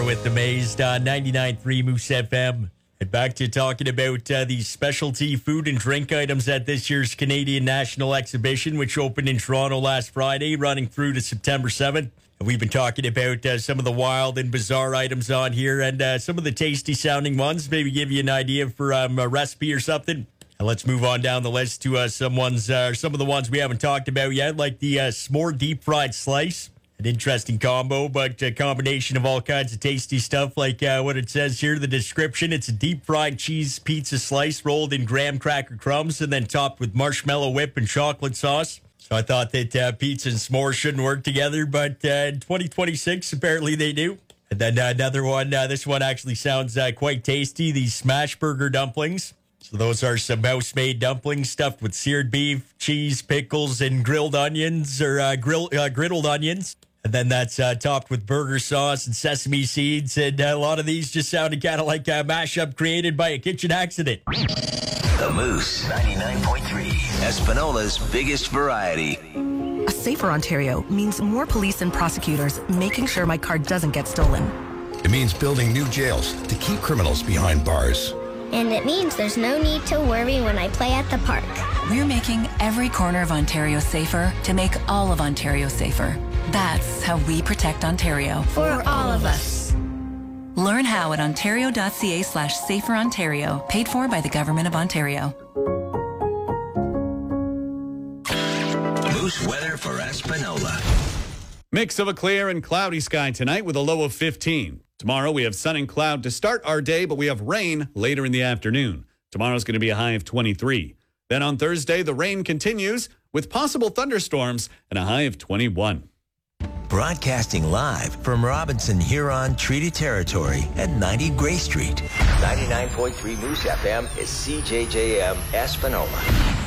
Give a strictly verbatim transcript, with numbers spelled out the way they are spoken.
Moore with Amazed on ninety-nine point three Moose F M. And back to talking about uh, these specialty food and drink items at this year's Canadian National Exhibition, which opened in Toronto last Friday, running through to September seventh. And we've been talking about uh, some of the wild and bizarre items on here and uh, some of the tasty sounding ones, maybe give you an idea for um, a recipe or something. And let's move on down the list to uh, some ones, uh, some of the ones we haven't talked about yet, like the uh, s'more deep fried slice. An interesting combo, but a combination of all kinds of tasty stuff, like uh, what it says here, the description. It's a deep fried cheese pizza slice rolled in graham cracker crumbs and then topped with marshmallow whip and chocolate sauce. So I thought that uh, pizza and s'mores shouldn't work together, but uh, in twenty twenty-six, apparently they do. And then uh, another one, uh, this one actually sounds uh, quite tasty, these smash burger dumplings. So those are some house-made dumplings stuffed with seared beef, cheese, pickles, and grilled onions, or uh, grill, uh, griddled onions. And then that's uh, topped with burger sauce and sesame seeds. And uh, a lot of these just sounded kind of like a mashup created by a kitchen accident. The Moose, ninety-nine point three, Espanola's biggest variety. A safer Ontario means more police and prosecutors making sure my car doesn't get stolen. It means building new jails to keep criminals behind bars. And it means there's no need to worry when I play at the park. We're making every corner of Ontario safer to make all of Ontario safer. That's how we protect Ontario. For all of us. Learn how at ontario.ca slash safer Ontario. Paid for by the Government of Ontario. Moose weather for Espanola. Mix of a clear and cloudy sky tonight with a low of fifteen. Tomorrow we have sun and cloud to start our day, but we have rain later in the afternoon. Tomorrow's going to be a high of twenty-three. Then on Thursday, the rain continues with possible thunderstorms and a high of twenty-one. Broadcasting live from Robinson Huron Treaty Territory at ninety Gray Street. ninety-nine point three Moose F M is C J J M Espanola.